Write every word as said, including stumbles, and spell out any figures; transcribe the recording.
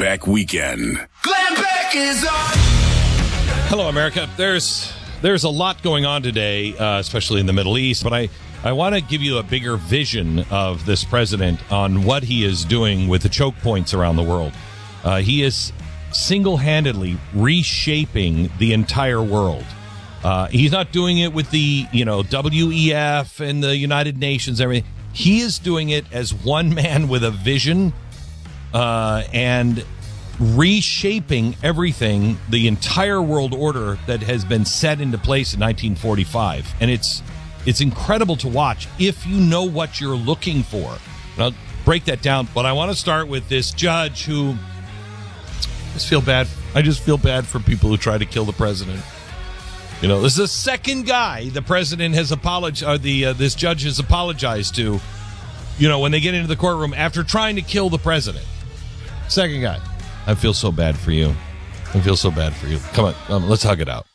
Beck Weekend. Glenn Beck is on. Hello, America. There's there's a lot going on today, uh, especially in the Middle East, but I, I want to give you a bigger vision of this president on what he is doing with the choke points around the world. Uh, he is single-handedly reshaping the entire world. Uh, he's not doing it with the, you know, W E F and the United Nations, everything. He is doing it as one man with a vision uh, and reshaping everything, the entire world order that has been set into place in nineteen forty-five. And it's it's incredible to watch if you know what you're looking for. And I'll break that down, but I want to start with this judge who I just feel bad. I just feel bad for people who try to kill the president. You know, this is the second guy the president has apologized, or the uh, this judge has apologized to, you know, when they get into the courtroom after trying to kill the president. Second guy. I feel so bad for you. I feel so bad for you. Come on, um, let's hug it out.